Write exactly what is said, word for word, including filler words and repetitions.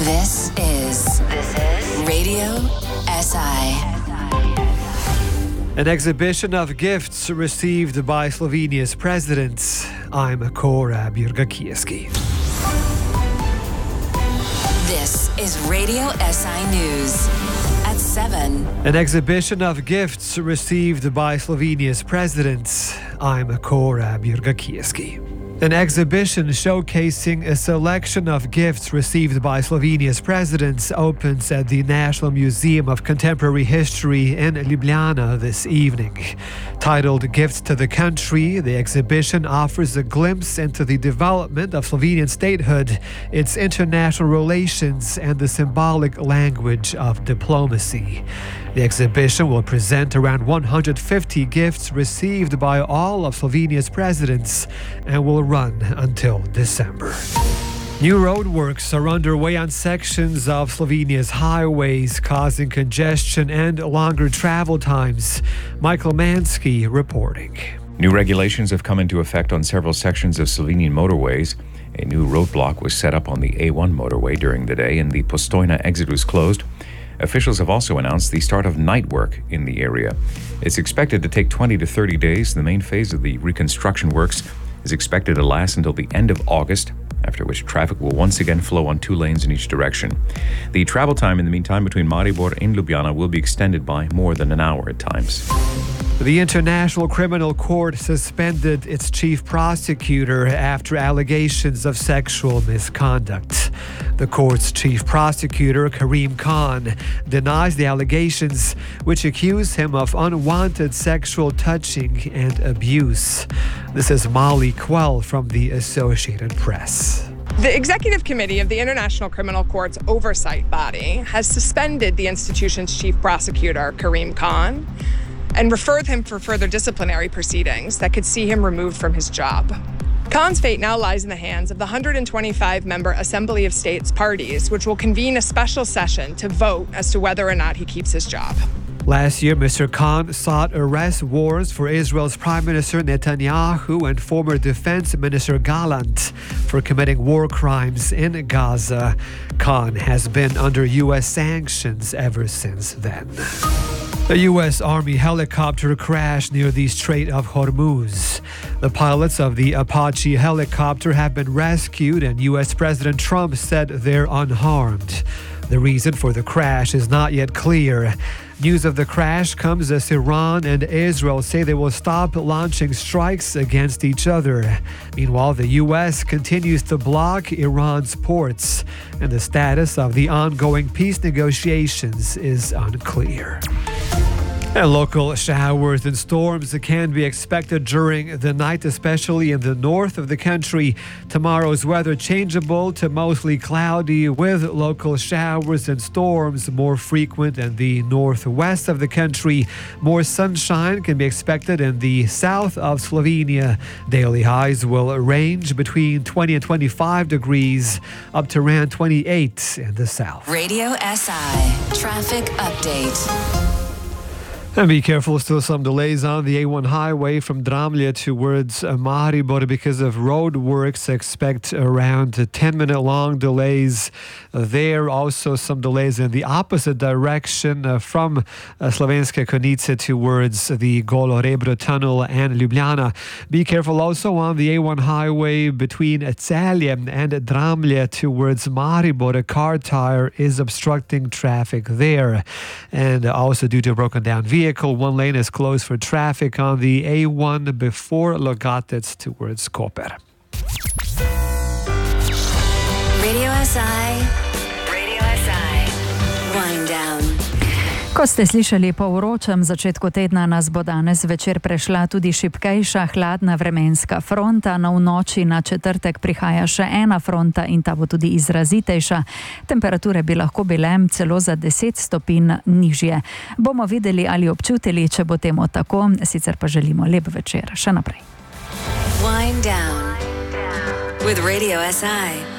This is This is Radio S I. An exhibition of gifts received by Slovenia's president. I'm Kora Bjurgakieski. This is Radio S I News at seven. An exhibition of gifts received by Slovenia's president. I'm Kora Bjurgakieski. An exhibition showcasing a selection of gifts received by Slovenia's president opens at the National Museum of Contemporary History in Ljubljana this evening. Titled Gifts to the Country, the exhibition offers a glimpse into the development of Slovenian statehood, its international relations, and the symbolic language of diplomacy. The exhibition will present around one hundred fifty gifts received by all of Slovenia's presidents and will run until December. New roadworks are underway on sections of Slovenia's highways, causing congestion and longer travel times. Michael Mansky reporting. New regulations have come into effect on several sections of Slovenian motorways. A new roadblock was set up on the A one motorway during the day and the Postojna exit was closed. Officials have also announced the start of night work in the area. It's expected to take twenty to thirty days. The main phase of the reconstruction works is expected to last until the end of August, after which traffic will once again flow on two lanes in each direction. The travel time in the meantime between Maribor and Ljubljana will be extended by more than an hour at times. The International Criminal Court suspended its chief prosecutor after allegations of sexual misconduct. The court's chief prosecutor, Karim Khan, denies the allegations, which accuse him of unwanted sexual touching and abuse. This is Molly Quell from the Associated Press. The Executive Committee of the International Criminal Court's oversight body has suspended the institution's chief prosecutor, Karim Khan, and referred him for further disciplinary proceedings that could see him removed from his job. Khan's fate now lies in the hands of the one hundred twenty-five member Assembly of States parties, which will convene a special session to vote as to whether or not he keeps his job. Last year, Mister Khan sought arrest warrants for Israel's Prime Minister Netanyahu and former Defense Minister Gallant for committing war crimes in Gaza. Khan has been under U S sanctions ever since then. A U S Army helicopter crashed near the Strait of Hormuz. The pilots of the Apache helicopter have been rescued, and U S President Trump said they're unharmed. The reason for the crash is not yet clear. News of the crash comes as Iran and Israel say they will stop launching strikes against each other. Meanwhile, the U S continues to block Iran's ports, and the status of the ongoing peace negotiations is unclear. And local showers and storms can be expected during the night, especially in the north of the country. Tomorrow's weather changeable to mostly cloudy with local showers and storms more frequent in the northwest of the country. More sunshine can be expected in the south of Slovenia. Daily highs will range between twenty and twenty-five degrees, up to around twenty-eight in the south. Radio S I Traffic Update. And be careful, still some delays on the A one highway from Dramlje towards Maribor because of road works. Expect around ten minute long delays there. Also some delays in the opposite direction uh, from uh, Slovenske Konjice towards the Golo Rebro tunnel and Ljubljana. Be careful also on the A one highway between Celje and Dramlje towards Maribor. A car tire is obstructing traffic there. And also due to a broken down vehicle, one lane is closed for traffic on the A one before Logatec towards Koper. Radio S I. Radio S I. Wind down. Ko ste slišali po vročem začetku tedna, nas bo danes večer prešla tudi šibkejša hladna vremenska fronta. Na v noči na četrtek prihaja še ena fronta in ta bo tudi izrazitejša. Temperature bi lahko bile celo za deset stopinj nižje. Bomo videli ali občutili, če bo temu tako, sicer pa želimo lep večer. Še naprej. Wind down with Radio S I.